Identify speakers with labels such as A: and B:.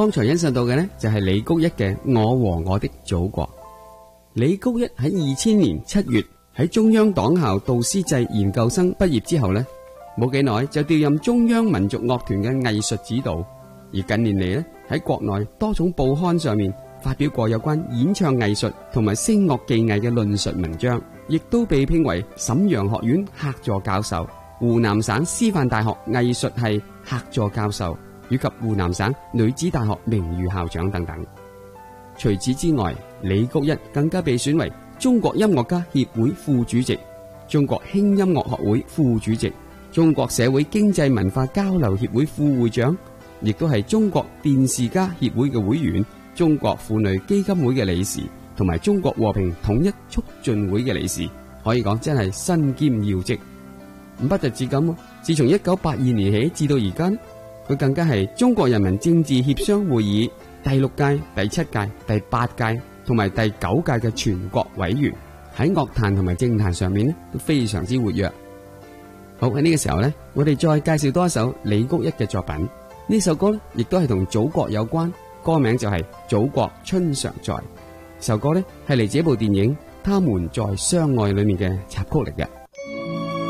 A: 剛才欣賞到嘅呢，就係李谷一嘅《我和我的祖國》。李谷一喺2000年7月喺中央黨校導師制研究生畢業之後呢，冇幾耐就調任中央民族樂團嘅藝術指導，而近年嚟呢，喺國內多種報刊上面發表過有關演唱藝術同埋聲樂技藝嘅論述文章，亦都被聘為瀋陽學院客座教授、湖南省師範大學藝術系客座教授以及湖南省女子大學名譽校長等等。除此之外，李谷一更加被選為中國音樂家協會副主席、中國輕音樂學會副主席、中國社會經濟文化交流協會副會長，亦都係中國電視家協會嘅會員、中國婦女基金會嘅理事，同埋中國和平統一促進會嘅理事，可以講真係身兼要職。不特止咁，自從1982年起至到而家，佢更加係中國人民政治協商會議第6屆、第7屆、第8屆同埋第9屆嘅全國委員，喺樂壇同埋政壇上面都非常之活躍。好，喺呢個時候呢，我哋再介紹多一首李谷一嘅作品。呢首歌亦都係同祖國有關，歌名就係《祖國春常在》。首歌呢係嚟自一部電影《他們在相愛》裏面嘅插曲嚟嘅。